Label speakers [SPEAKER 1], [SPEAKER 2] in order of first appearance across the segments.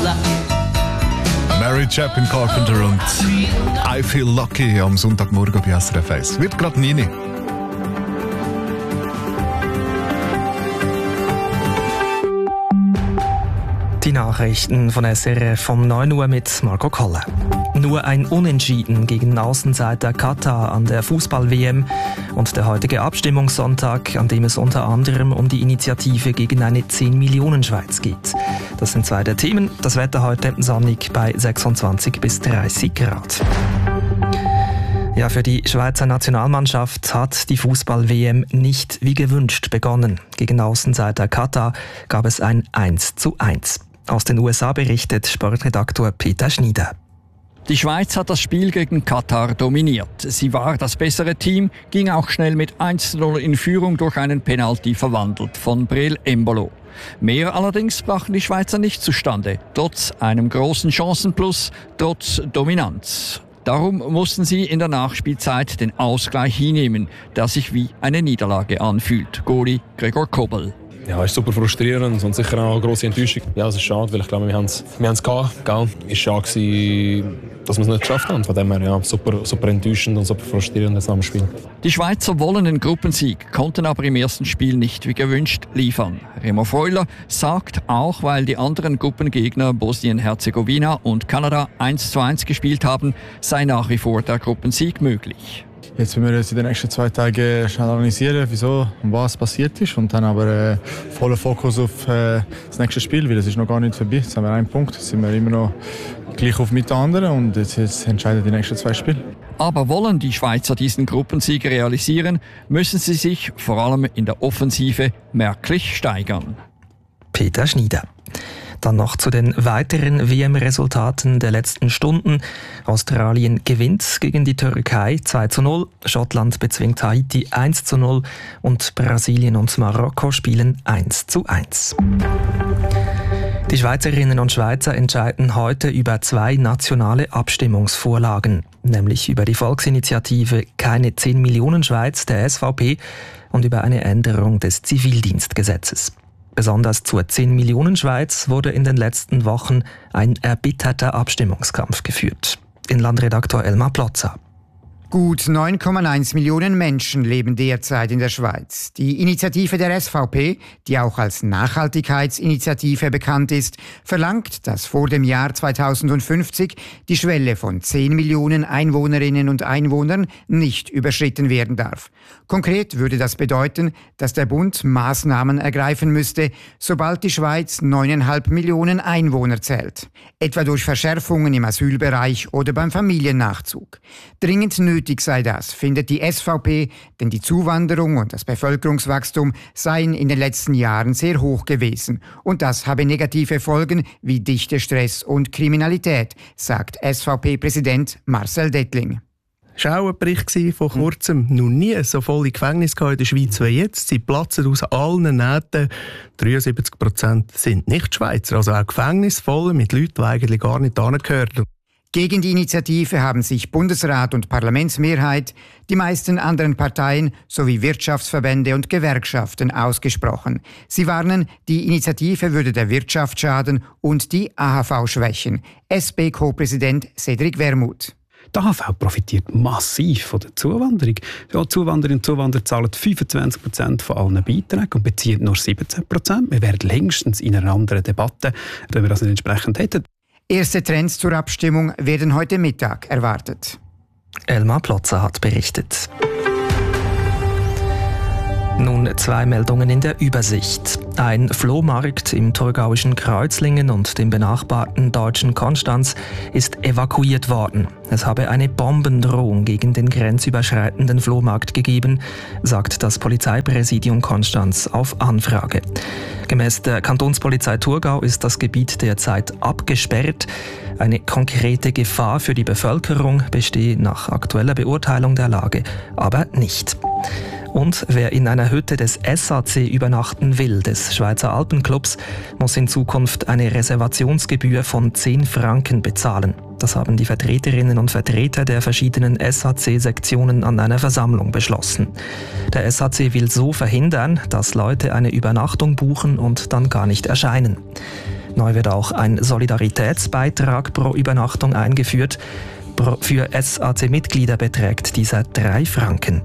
[SPEAKER 1] Mary Chapin Carpenter und I Feel Lucky am Sonntagmorgen bei SRF 1. Wird gerade 9.
[SPEAKER 2] Die Nachrichten von SRF vom 9 Uhr mit Marco Kolle. Nur ein Unentschieden gegen Außenseiter Katar an der Fußball-WM und der heutige Abstimmungssonntag, an dem es unter anderem um die Initiative gegen eine 10-Millionen-Schweiz geht. Das sind zwei der Themen. Das Wetter heute sonnig bei 26 bis 30 Grad. Ja, für die Schweizer Nationalmannschaft hat die Fußball-WM nicht wie gewünscht begonnen. Gegen Außenseiter Katar gab es ein 1:1. Aus den USA berichtet Sportredaktor Peter Schneider.
[SPEAKER 3] Die Schweiz hat das Spiel gegen Katar dominiert. Sie war das bessere Team, ging auch schnell mit 1:0 in Führung durch einen Penalty verwandelt von Breel Embolo. Mehr allerdings brachten die Schweizer nicht zustande, trotz einem großen Chancenplus, trotz Dominanz. Darum mussten sie in der Nachspielzeit den Ausgleich hinnehmen, der sich wie eine Niederlage anfühlt. Goalie Gregor Kobel.
[SPEAKER 4] Ja, es ist super frustrierend und sicher auch eine grosse Enttäuschung. Ja, es ist schade, weil ich glaube, wir haben es gehabt. Gell? Es war schade, dass wir es nicht geschafft haben. Von dem her, ja, super enttäuschend und super frustrierend das Spiel.
[SPEAKER 3] Die Schweizer wollen den Gruppensieg, konnten aber im ersten Spiel nicht wie gewünscht liefern. Remo Freuler sagt, auch weil die anderen Gruppengegner Bosnien-Herzegowina und Kanada 1:1 gespielt haben, sei nach wie vor der Gruppensieg möglich.
[SPEAKER 5] Jetzt müssen wir uns in den nächsten 2 Tagen schnell analysieren, wieso und was passiert ist. Und dann aber vollen Fokus auf das nächste Spiel, weil es ist noch gar nicht vorbei. Jetzt haben wir einen Punkt, jetzt sind wir immer noch gleich auf mit den anderen und jetzt entscheiden die nächsten 2 Spiele.
[SPEAKER 3] Aber wollen die Schweizer diesen Gruppensieg realisieren, müssen sie sich vor allem in der Offensive merklich steigern.
[SPEAKER 2] Peter Schneider. Dann noch zu den weiteren WM-Resultaten der letzten Stunden. Australien gewinnt gegen die Türkei 2:0, Schottland bezwingt Haiti 1:0 und Brasilien und Marokko spielen 1:1. Die Schweizerinnen und Schweizer entscheiden heute über 2 nationale Abstimmungsvorlagen, nämlich über die Volksinitiative Keine 10-Millionen-Schweiz der SVP und über eine Änderung des Zivildienstgesetzes. Besonders zur 10-Millionen-Schweiz wurde in den letzten Wochen ein erbitterter Abstimmungskampf geführt. Inlandredaktor Elmar Plotzer.
[SPEAKER 6] Gut 9,1 Millionen Menschen leben derzeit in der Schweiz. Die Initiative der SVP, die auch als Nachhaltigkeitsinitiative bekannt ist, verlangt, dass vor dem Jahr 2050 die Schwelle von 10 Millionen Einwohnerinnen und Einwohnern nicht überschritten werden darf. Konkret würde das bedeuten, dass der Bund Maßnahmen ergreifen müsste, sobald die Schweiz 9,5 Millionen Einwohner zählt. Etwa durch Verschärfungen im Asylbereich oder beim Familiennachzug. Dringend nötig sei das, findet die SVP, denn die Zuwanderung und das Bevölkerungswachstum seien in den letzten Jahren sehr hoch gewesen. Und das habe negative Folgen wie Dichtestress und Kriminalität, sagt SVP-Präsident Marcel Dettling.
[SPEAKER 7] Es war auch ein Bericht vor kurzem. Noch nie so volle Gefängnisse in der Schweiz wie jetzt. Sie platzen aus allen Nähten. 73% sind nicht Schweizer, also auch Gefängnisse voll mit Leuten, die eigentlich gar nicht hingehören.
[SPEAKER 6] Gegen die Initiative haben sich Bundesrat und Parlamentsmehrheit, die meisten anderen Parteien sowie Wirtschaftsverbände und Gewerkschaften ausgesprochen. Sie warnen, die Initiative würde der Wirtschaft schaden und die AHV schwächen. SP-Co-Präsident Cedric Wermuth.
[SPEAKER 8] Die AHV profitiert massiv von der Zuwanderung. Ja, Zuwanderinnen und Zuwanderer zahlen 25% von allen Beiträgen und beziehen nur 17%. Wir wären längstens in einer anderen Debatte, wenn wir das nicht entsprechend hätten.
[SPEAKER 6] Erste Trends zur Abstimmung werden heute Mittag erwartet.
[SPEAKER 2] Elmar Plotzer hat berichtet. Nun 2 Meldungen in der Übersicht. Ein Flohmarkt im thurgauischen Kreuzlingen und dem benachbarten deutschen Konstanz ist evakuiert worden. Es habe eine Bombendrohung gegen den grenzüberschreitenden Flohmarkt gegeben, sagt das Polizeipräsidium Konstanz auf Anfrage. Gemäß der Kantonspolizei Thurgau ist das Gebiet derzeit abgesperrt. Eine konkrete Gefahr für die Bevölkerung bestehe nach aktueller Beurteilung der Lage aber nicht. Und wer in einer Hütte des SAC übernachten will, des Schweizer Alpenclubs, muss in Zukunft eine Reservationsgebühr von 10 Franken bezahlen. Das haben die Vertreterinnen und Vertreter der verschiedenen SAC-Sektionen an einer Versammlung beschlossen. Der SAC will so verhindern, dass Leute eine Übernachtung buchen und dann gar nicht erscheinen. Neu wird auch ein Solidaritätsbeitrag pro Übernachtung eingeführt. Für SAC-Mitglieder beträgt dieser 3 Franken.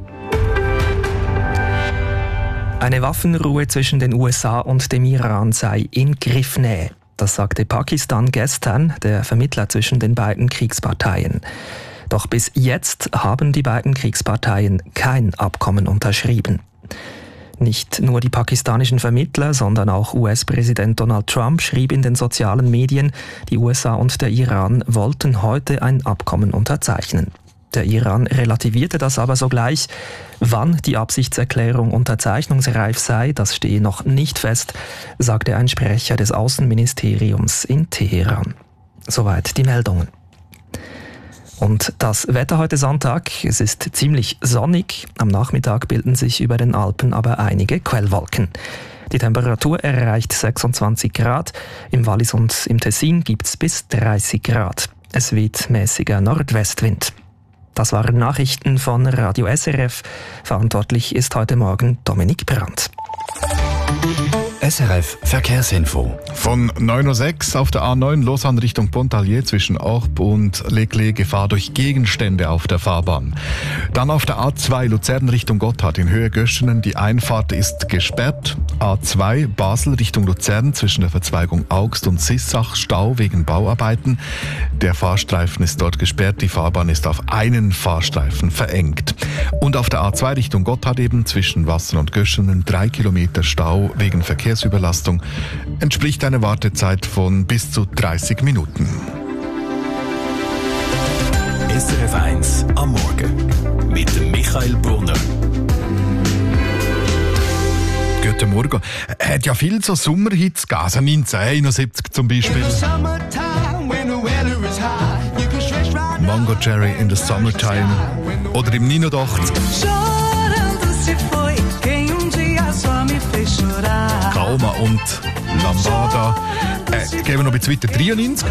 [SPEAKER 2] Eine Waffenruhe zwischen den USA und dem Iran sei in Griffnähe. Das sagte Pakistan gestern, der Vermittler zwischen den beiden Kriegsparteien. Doch bis jetzt haben die beiden Kriegsparteien kein Abkommen unterschrieben. Nicht nur die pakistanischen Vermittler, sondern auch US-Präsident Donald Trump schrieb in den sozialen Medien, die USA und der Iran wollten heute ein Abkommen unterzeichnen. Der Iran relativierte das aber sogleich. Wann die Absichtserklärung unterzeichnungsreif sei, das stehe noch nicht fest, sagte ein Sprecher des Außenministeriums in Teheran. Soweit die Meldungen. Und das Wetter heute Sonntag, es ist ziemlich sonnig. Am Nachmittag bilden sich über den Alpen aber einige Quellwolken. Die Temperatur erreicht 26 Grad. Im Wallis und im Tessin gibt es bis 30 Grad. Es weht mäßiger Nordwestwind. Das waren Nachrichten von Radio SRF. Verantwortlich ist heute Morgen Dominik Brandt.
[SPEAKER 9] SRF Verkehrsinfo.
[SPEAKER 1] Von 9.06 Uhr auf der A9 Lausanne Richtung Pontarlier zwischen Orb und L'Églé Gefahr durch Gegenstände auf der Fahrbahn. Dann auf der A2 Luzern Richtung Gotthard in Höhe Göschenen. Die Einfahrt ist gesperrt. A2 Basel Richtung Luzern zwischen der Verzweigung Augst und Sissach Stau wegen Bauarbeiten. Der Fahrstreifen ist dort gesperrt. Die Fahrbahn ist auf einen Fahrstreifen verengt. Und auf der A2 Richtung Gotthard eben zwischen Wassern und Göschenen 3 Kilometer Stau wegen Verkehrsüberlastung. Entspricht eine Wartezeit von bis zu 30 Minuten.
[SPEAKER 9] SRF 1 am Morgen mit dem Michael Brunner.
[SPEAKER 1] Guten Morgen. Hat ja viel so Sommerhits gegeben, also 1971 zum Beispiel. Mango Cherry in the Summertime oder im 89. Calma und Lambada. Gehen wir noch ein bisschen weiter. 93.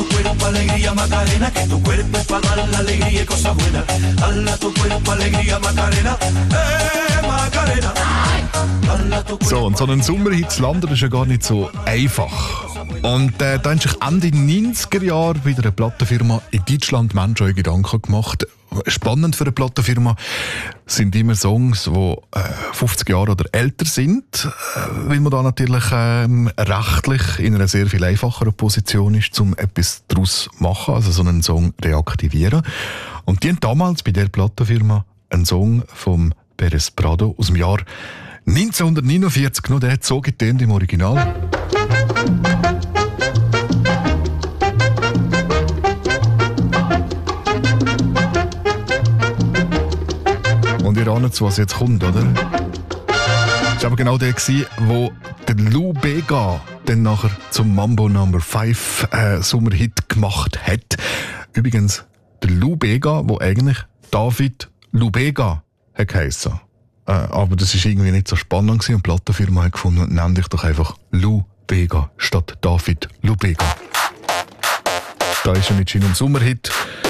[SPEAKER 1] So, und so einen Sommerhit zu landen, ist ja gar nicht so einfach. Und da haben sich Ende 90er Jahre bei einer Plattenfirma in Deutschland Menschen Gedanken gemacht. Spannend für eine Plattenfirma sind immer Songs, die 50 Jahre oder älter sind, weil man da natürlich rechtlich in einer sehr viel einfacheren Position ist, um etwas daraus zu machen, also so einen Song reaktivieren. Und die haben damals bei der Plattenfirma einen Song vom Pérez Prado aus dem Jahr 1949, nur der hat so getönt im Original. Und ihr ahnt, was jetzt kommt, oder? Das war aber genau der, wo der Lou Bega dann nachher zum Mambo No. 5 Sommerhit gemacht hat. Übrigens, der Lou Bega, der eigentlich David Lubega hat geheissen. Aber das war irgendwie nicht so spannend gewesen, und die Plattenfirma hat gefunden, nenn dich doch einfach Lou Bega statt David Lubega. Da ist er mit seinem Sommerhit